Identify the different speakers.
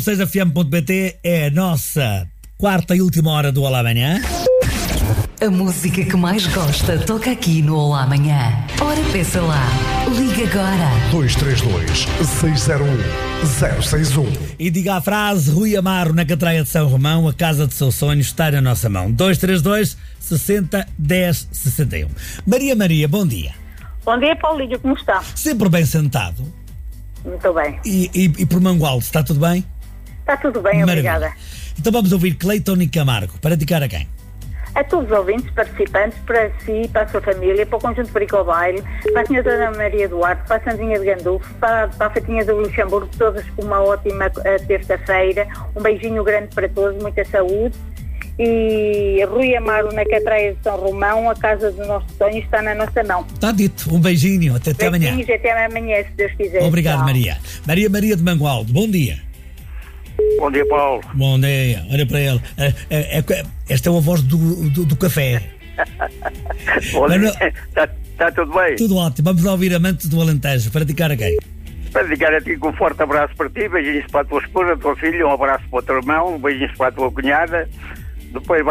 Speaker 1: 6fm.pt é a nossa quarta e última hora do Olá Amanhã.
Speaker 2: A música que mais gosta toca aqui no Olá Amanhã. Ora, peça lá. Liga agora.
Speaker 3: 232-601-061.
Speaker 1: E diga a frase: Rui Amaro, na Catraia de São Romão, a casa de seus sonhos está na nossa mão. 232 60 10 61. Maria, bom dia.
Speaker 4: Bom dia, Paulinho, como está?
Speaker 1: Sempre bem sentado.
Speaker 4: Muito bem.
Speaker 1: E por Mangualde, está tudo bem?
Speaker 4: Está tudo bem,
Speaker 1: Maravilha.
Speaker 4: obrigada.
Speaker 1: Então vamos ouvir Cleiton e Camargo. Para dedicar a quem?
Speaker 4: A todos os ouvintes, participantes, para si, para a sua família, para o Conjunto Perico Baile, para a senhora Dona Maria Duarte, para a Sandrinha de Gandulfo, para a Fatinha do Luxemburgo, todas com uma ótima terça-feira. Um beijinho grande para todos, muita saúde. E Rui Amaro, na Catraia de São Romão, a casa do nosso sonho está na nossa mão.
Speaker 1: Está dito. Um beijinho. Até amanhã.
Speaker 4: Beijinhos, até amanhã, se Deus quiser.
Speaker 1: Obrigado,
Speaker 4: Tchau.
Speaker 1: Maria. Maria de Mangualde, bom dia.
Speaker 5: Bom dia, Paulo.
Speaker 1: Bom dia. Olha para ele. Esta é a voz do café.
Speaker 5: Está tudo bem?
Speaker 1: Tudo ótimo. Vamos lá ouvir Amantes do Alentejo. Para dedicar a quem?
Speaker 5: Para dedicar a ti um forte abraço para ti, beijinhos para a tua esposa, a tua filha, um abraço para o teu irmão, beijinhos para a tua cunhada. Depois